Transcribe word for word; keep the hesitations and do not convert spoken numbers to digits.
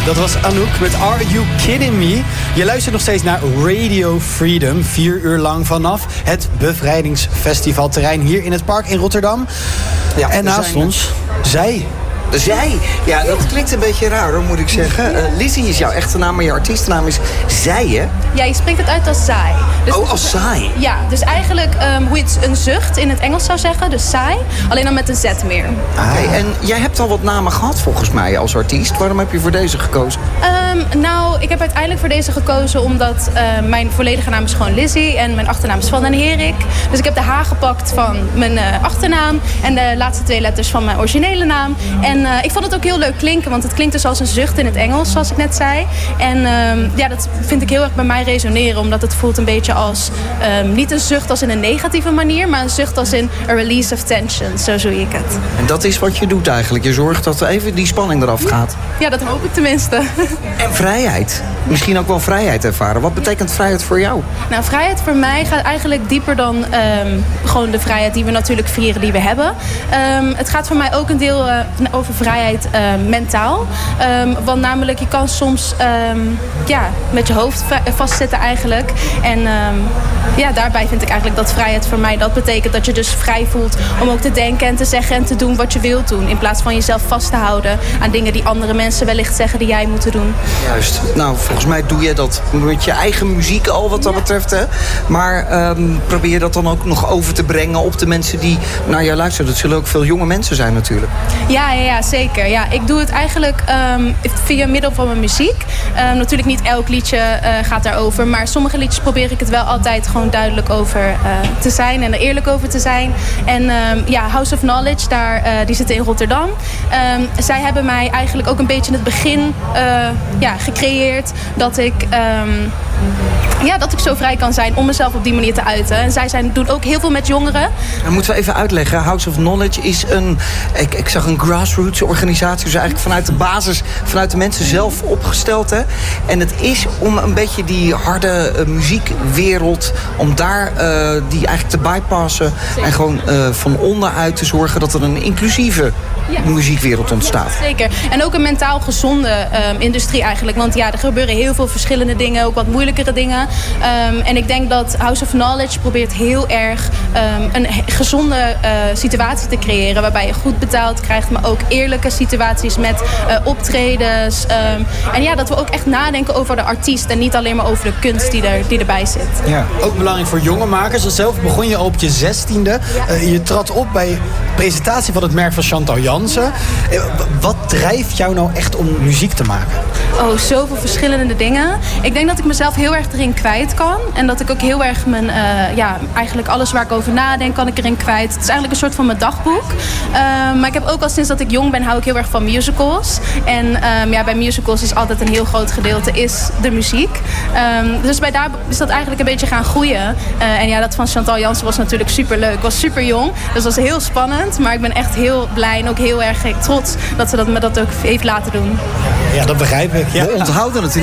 Dat was Anouk met Are You Kidding Me? Je luistert nog steeds naar Radio Freedom. Vier uur lang vanaf het bevrijdingsfestivalterrein hier in het park in Rotterdam. Ja, en naast zijn... ons, zij... Zij? Ja, dat klinkt een beetje raar hoor, moet ik zeggen. Uh, Lizzie is jouw echte naam, maar je artiestennaam is Zij, hè? Ja, je spreekt het uit als saai. Dus oh, als saai? Ja, dus eigenlijk um, hoe je het een zucht in het Engels zou zeggen, dus saai. Alleen dan met een Z meer. Oké, okay, en jij hebt al wat namen gehad volgens mij als artiest. Waarom heb je voor deze gekozen? Um, nou, ik heb uiteindelijk voor deze gekozen omdat uh, mijn volledige naam is gewoon Lizzie en mijn achternaam is Van den Herik. Dus ik heb de H gepakt van mijn uh, achternaam en de laatste twee letters van mijn originele naam. En uh, ik vond het ook heel leuk klinken, want het klinkt dus als een zucht in het Engels, zoals ik net zei. En um, ja, dat vind ik heel erg bij mij resoneren, omdat het voelt een beetje als um, niet een zucht als in een negatieve manier, maar een zucht als in a release of tension. Zo zie ik het. En dat is wat je doet eigenlijk. Je zorgt dat even die spanning eraf gaat. Ja, dat hoop ik tenminste. En vrijheid. Misschien ook wel vrijheid ervaren. Wat betekent vrijheid voor jou? Nou, vrijheid voor mij gaat eigenlijk dieper dan um, gewoon de vrijheid die we natuurlijk vieren, die we hebben. Um, het gaat voor mij ook een deel uh, over vrijheid uh, mentaal. Um, want namelijk, je kan soms um, ja, met je hoofd vastzitten eigenlijk. En um, ja, daarbij vind ik eigenlijk dat vrijheid voor mij, dat betekent dat je dus vrij voelt om ook te denken en te zeggen en te doen wat je wilt doen. In plaats van jezelf vast te houden aan dingen die andere mensen wellicht zeggen die jij moet doen. Juist. Nou, volgens mij doe je dat met je eigen muziek al wat dat ja. betreft. Hè? Maar um, probeer je dat dan ook nog over te brengen op de mensen die naar jou luisteren. Dat zullen ook veel jonge mensen zijn natuurlijk. Ja, ja, ja zeker. Ja, ik doe het eigenlijk um, via middel van mijn muziek. Um, natuurlijk niet elk liedje uh, gaat daarover. Maar sommige liedjes probeer ik het wel altijd gewoon duidelijk over uh, te zijn. En er eerlijk over te zijn. En um, ja, House of Knowledge, daar, uh, die zitten in Rotterdam. Um, zij hebben mij eigenlijk ook een beetje in het begin uh, ja, gecreëerd dat ik... Um, Ja, dat ik zo vrij kan zijn om mezelf op die manier te uiten. En zij zijn, doen ook heel veel met jongeren. Dan moeten we even uitleggen. House of Knowledge is een... Ik, ik zag een grassroots organisatie. Dus eigenlijk vanuit de basis, vanuit de mensen zelf opgesteld. Hè? En het is om een beetje die harde uh, muziekwereld... om daar uh, die eigenlijk te bypassen. Zeker. En gewoon uh, van onderuit te zorgen dat er een inclusieve ja. muziekwereld ontstaat. Ja, zeker. En ook een mentaal gezonde um, industrie eigenlijk. Want ja, er gebeuren heel veel verschillende dingen. Ook wat moeilijkere dingen. Um, en ik denk dat House of Knowledge probeert heel erg um, een gezonde uh, situatie te creëren. Waarbij je goed betaald krijgt, maar ook eerlijke situaties met uh, optredens. Um, en ja, dat we ook echt nadenken over de artiest en niet alleen maar over de kunst die, er, die erbij zit. Ja, ook belangrijk voor jonge makers. Dus zelf begon je al op je zestiende. Ja. Uh, je trad op bij de presentatie van het merk van Chantal Jansen. Uh, wat drijft jou nou echt om muziek te maken? Oh, zoveel verschillende dingen. Ik denk dat ik mezelf heel erg erin kwijt kan. En dat ik ook heel erg mijn, uh, ja, eigenlijk alles waar ik over nadenk, kan ik erin kwijt. Het is eigenlijk een soort van mijn dagboek. Uh, maar ik heb ook al sinds dat ik jong ben, hou ik heel erg van musicals. En um, ja, bij musicals is altijd een heel groot gedeelte is de muziek. Um, dus bij daar is dat eigenlijk een beetje gaan groeien. Uh, en ja, dat van Chantal Jansen was natuurlijk super leuk. Ik was super jong, dus dat was heel spannend. Maar ik ben echt heel blij en ook heel erg trots dat ze dat me dat ook heeft laten doen. Ja, dat begrijp ik. Ja. We onthouden het